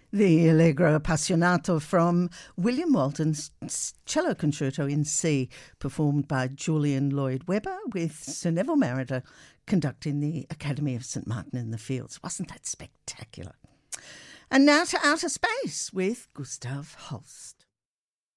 The Allegro Appassionato from William Walton's Cello Concerto in C, performed by Julian Lloyd Webber with Sir Neville Marriner conducting the Academy of St Martin in the Fields. Wasn't that spectacular? And now to outer space with Gustav Holst.